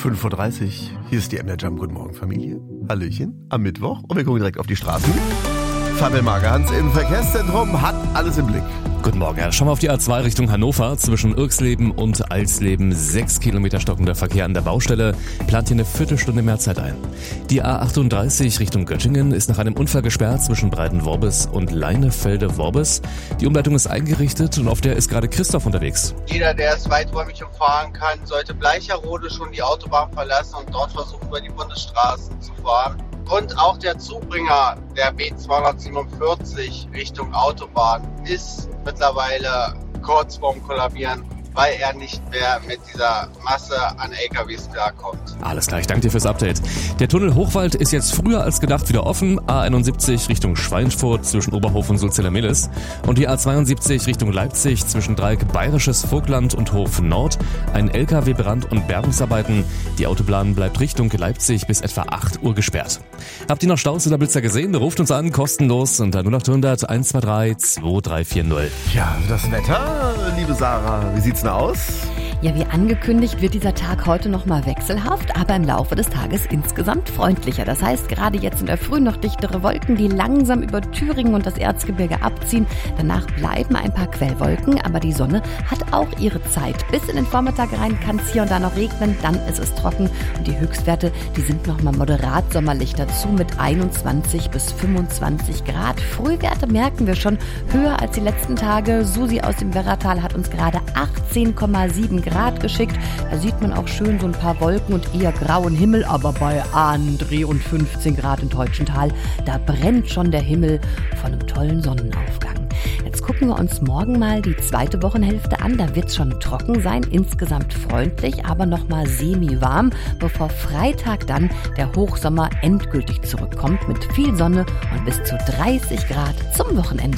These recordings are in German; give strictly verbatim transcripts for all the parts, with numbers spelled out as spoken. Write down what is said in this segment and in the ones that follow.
fünf Uhr dreißig, hier ist die M D R Jump. Guten Morgen, Familie. Hallöchen, am Mittwoch. Und wir gucken direkt auf die Straßen. Fabian Magerhans im Verkehrszentrum hat alles im Blick. Guten Morgen, ja. Schauen wir auf die A zwei Richtung Hannover. Zwischen Irksleben und Alsleben sechs Kilometer stockender Verkehr an der Baustelle. Plant hier eine Viertelstunde mehr Zeit ein. Die A achtunddreißig Richtung Göttingen ist nach einem Unfall gesperrt zwischen Breitenworbis und Leinefelde-Worbis. Die Umleitung ist eingerichtet und auf der ist gerade Christoph unterwegs. Jeder, der es weiträumig umfahren kann, sollte Bleicherode schon die Autobahn verlassen und dort versuchen, über die Bundesstraßen zu fahren. Und auch der Zubringer der B zweihundertsiebenundvierzig Richtung Autobahn ist mittlerweile kurz vorm Kollabieren, weil er nicht mehr mit dieser Masse an L K Ws klarkommt. Alles klar, ich danke dir fürs Update. Der Tunnel Hochwald ist jetzt früher als gedacht wieder offen. A einundsiebzig Richtung Schweinfurt zwischen Oberhof und Sulzella-Mehlis. Und die A zweiundsiebzig Richtung Leipzig zwischen Dreieck Bayerisches Vogtland und Hof Nord. Ein L K W-Brand und Bergungsarbeiten. Die Autobahn bleibt Richtung Leipzig bis etwa acht Uhr gesperrt. Habt ihr noch Staus oder Blitzer gesehen? Ruft uns an, kostenlos unter null acht hundert eins zwei drei zwei drei vier null. Ja, das Wetter, liebe Sarah, wie sieht's denn aus? Ja, wie angekündigt wird dieser Tag heute nochmal wechselhaft, aber im Laufe des Tages insgesamt freundlicher. Das heißt, gerade jetzt in der Früh noch dichtere Wolken, die langsam über Thüringen und das Erzgebirge abziehen. Danach bleiben ein paar Quellwolken, aber die Sonne hat auch ihre Zeit. Bis in den Vormittag rein kann es hier und da noch regnen, dann ist es trocken und die Höchstwerte, die sind nochmal moderat sommerlich dazu mit einundzwanzig bis fünfundzwanzig Grad. Frühwerte merken wir schon höher als die letzten Tage. Susi aus dem Werratal hat uns gerade achtzehn Komma sieben Grad geschickt. Da sieht man auch schön so ein paar Wolken und eher grauen Himmel, aber bei André und fünfzehn Grad in Teutschenthal, da brennt schon der Himmel von einem tollen Sonnenaufgang. Jetzt gucken wir uns morgen mal die zweite Wochenhälfte an. Da wird es schon trocken sein, insgesamt freundlich, aber nochmal semi-warm, bevor Freitag dann der Hochsommer endgültig zurückkommt mit viel Sonne und bis zu dreißig Grad zum Wochenende.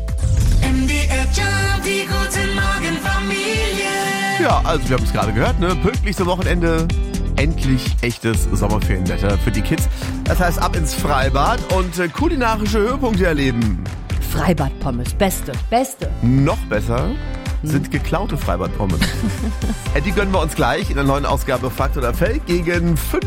M D R Jump, die guten Morgen Familie. Ja, also wir haben es gerade gehört, ne? Pünktlichste Wochenende, endlich echtes Sommerferienwetter für die Kids. Das heißt, ab ins Freibad und äh, kulinarische Höhepunkte erleben. Freibadpommes, beste, beste. Noch besser sind geklaute Freibadpommes. Die gönnen wir uns gleich in der neuen Ausgabe Fakt oder Fake gegen fünf